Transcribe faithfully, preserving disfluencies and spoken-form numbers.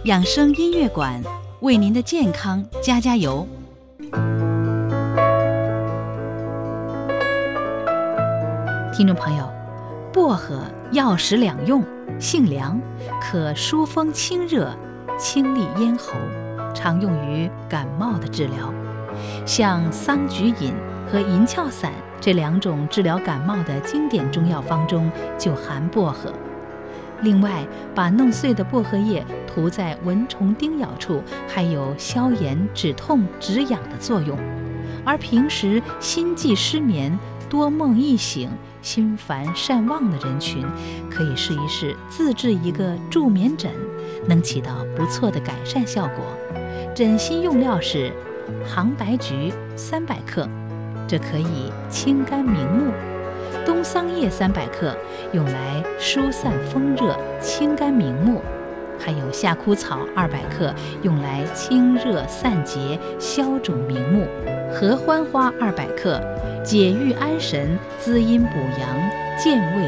养生音乐馆为您的健康加加油。听众朋友，薄荷药食两用，性凉，可疏风清热、清利咽喉，常用于感冒的治疗。像桑菊饮和银翘散这两种治疗感冒的经典中药方中就含薄荷。另外，把弄碎的薄荷叶涂在蚊虫叮咬处，还有消炎、止痛、止痒的作用。而平时心悸失眠、多梦易醒、心烦善忘的人群，可以试一试自制一个助眠枕，能起到不错的改善效果。枕芯用料是杭白菊三百克，这可以清肝明目；冬桑叶三百克，用来疏散风热、清肝明目；还有夏枯草二百克，用来清热散结、消肿明目；合欢花二百克，解郁安神、滋阴补阳、健胃